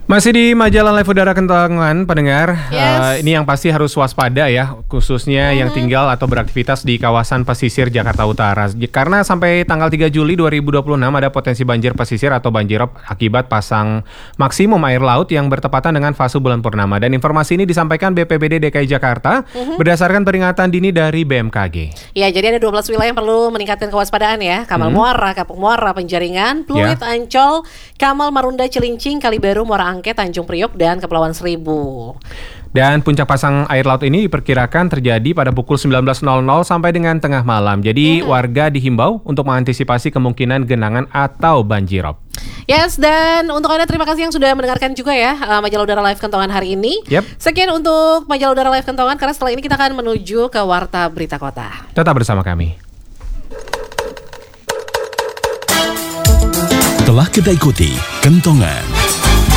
Masih di majalah Live Udara Kentongan, pendengar. Yes. Ini yang pasti harus waspada ya, khususnya yang tinggal atau beraktivitas di kawasan pesisir Jakarta Utara. Karena sampai tanggal 3 Juli 2026 ada potensi banjir pesisir atau banjirop akibat pasang maksimum air laut yang bertepatan dengan fase bulan purnama. Dan informasi ini disampaikan BPBD DKI Jakarta berdasarkan peringatan dini dari BMKG. Ya, jadi ada 12 wilayah yang perlu meningkatkan kewaspadaan ya. Kamal Muara, Kapuk Muara, Penjaringan, Pluit, Ancol, Kamal, Marunda, Cilincing, Kalibaru, Muara Angke, Tanjung Priok, dan Kepulauan Seribu. Dan puncak pasang air laut ini diperkirakan terjadi pada pukul 19.00 sampai dengan tengah malam. Jadi warga dihimbau untuk mengantisipasi kemungkinan genangan atau banjirop. Yes, dan untuk Anda terima kasih yang sudah mendengarkan juga ya Majalah Udara Live Kentongan hari ini. Sekian untuk Majalah Udara Live Kentongan, karena setelah ini kita akan menuju ke Warta Berita Kota. Tetap bersama kami. Telah kita ikuti Kentongan.